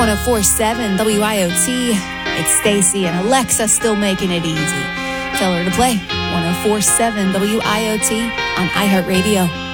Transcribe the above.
104.7 WIOT. It's Stacy and Alexa still making it easy. Tell her to play 104.7 WIOT on iHeartRadio.